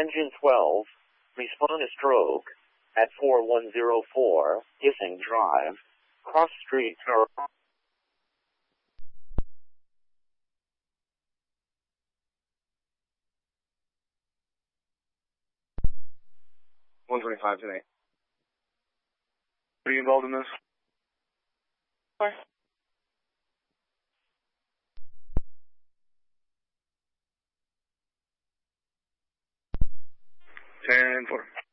Engine 12, respond to stroke at 4104 Gissing Drive, Cross Street, Toronto. 125 today. Are you involved in this? Sorry. 10-4.